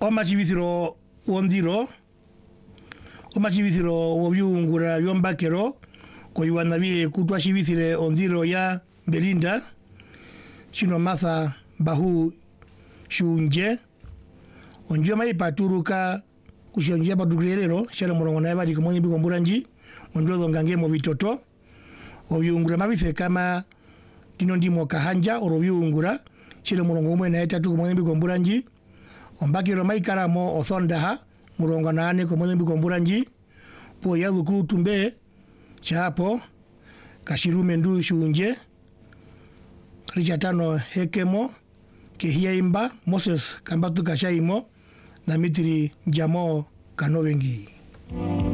Omachibithiro wondiro. Omachibithiro wobyungura byombakero. Koyuanabi kutwa shibithire ondiro ya Belinda. Chino Martha Bahu Shunje. Onjua mai paturuka kushonjia patukurero. Shala morongo na ebadi kumoni bikomburanji. Onjua dongange mo bitoto. Obyungura mabithe kama dino ndimo kahanja orobyungura. Shala morongo mwe na etatu kumoni bikomburanji. Ombakero mai karamo othondaha. Morongo na ane kumoni bikomburanji. Po yaluku tumbe. Chapo. Kashirume ndu shunje. Richatano Hekemo, Kehiaimba, Moses Kambatu Kashaimo, na Mitri Jamo Kanovengi.